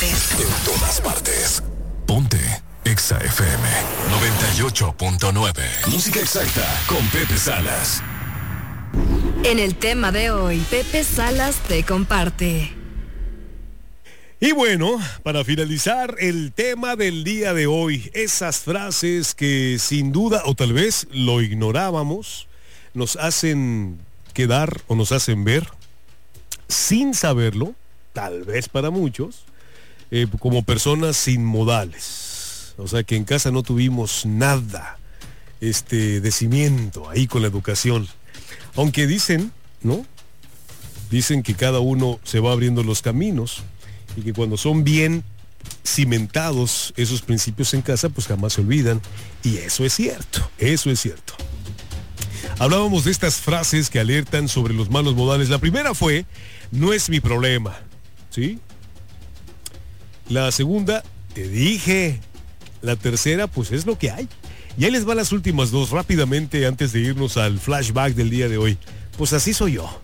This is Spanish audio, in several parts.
partes. En todas partes. Ponte Exa FM 98.9. Música exacta con Pepe Salas. En el tema de hoy, Pepe Salas te comparte. Y bueno, para finalizar el tema del día de hoy, esas frases que sin duda, o tal vez lo ignorábamos, nos hacen quedar o nos hacen ver, sin saberlo, tal vez para muchos, como personas sin modales. O sea, que en casa no tuvimos nada de cimiento ahí con la educación. Aunque dicen, ¿no? Dicen que cada uno se va abriendo los caminos y que cuando son bien cimentados esos principios en casa, pues jamás se olvidan. Y eso es cierto, eso es cierto. Hablábamos de estas frases que alertan sobre los malos modales. La primera fue, no es mi problema, ¿sí? La segunda, te dije. La tercera, pues es lo que hay. Y ahí les van las últimas dos rápidamente antes de irnos al flashback del día de hoy. Pues así soy yo.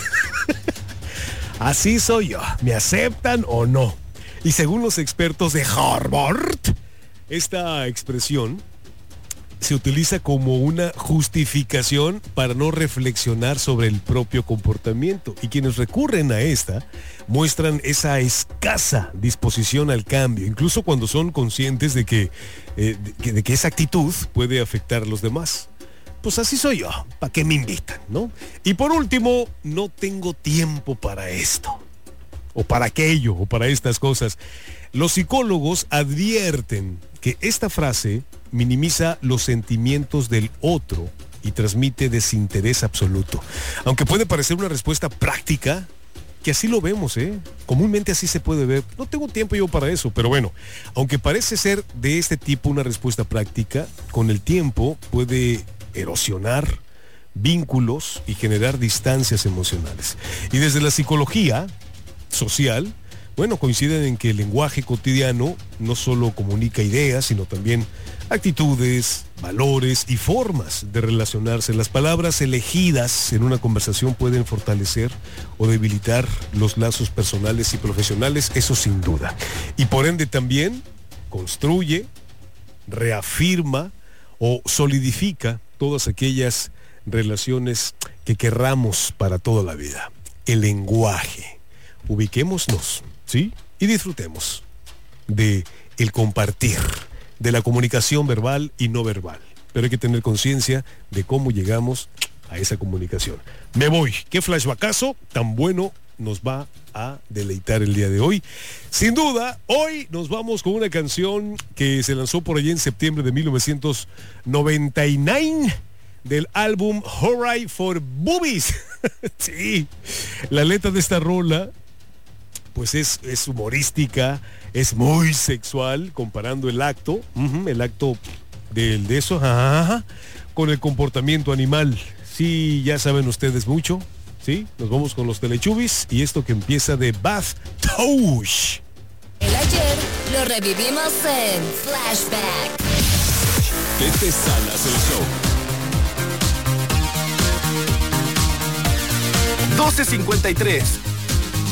Así soy yo. ¿Me aceptan o no? Y según los expertos de Harvard, esta expresión se utiliza como una justificación para no reflexionar sobre el propio comportamiento. Y quienes recurren a esta muestran esa escasa disposición al cambio, incluso cuando son conscientes de que esa actitud puede afectar a los demás. Pues así soy yo, ¿para qué me invitan, no? Y por último, no tengo tiempo para esto, o para aquello, o para estas cosas. Los psicólogos advierten que esta frase minimiza los sentimientos del otro y transmite desinterés absoluto. Aunque puede parecer una respuesta práctica, que así lo vemos, comúnmente así se puede ver. No tengo tiempo yo para eso, pero bueno, aunque parece ser de este tipo una respuesta práctica, con el tiempo puede erosionar vínculos y generar distancias emocionales. Y desde la psicología social, bueno, coinciden en que el lenguaje cotidiano no solo comunica ideas, sino también actitudes, valores y formas de relacionarse. Las palabras elegidas en una conversación pueden fortalecer o debilitar los lazos personales y profesionales, eso sin duda. Y por ende también construye, reafirma o solidifica todas aquellas relaciones que querramos para toda la vida. El lenguaje. Ubiquémonos, ¿sí? Y disfrutemos de el compartir, de la comunicación verbal y no verbal. Pero hay que tener conciencia de cómo llegamos a esa comunicación. Me voy. ¿Qué flashbackazo tan bueno nos va a deleitar el día de hoy? Sin duda, hoy nos vamos con una canción que se lanzó por allá en septiembre de 1999 del álbum Hooray for Boobies. Sí, la letra de esta rola pues es humorística, es muy sexual, comparando el acto de eso, con el comportamiento animal. Sí, ya saben ustedes mucho, ¿sí? Nos vamos con los Telechubbies y esto que empieza de Bath Touch. El ayer lo revivimos en Flashback. Pepe Salas, el show. 12:53.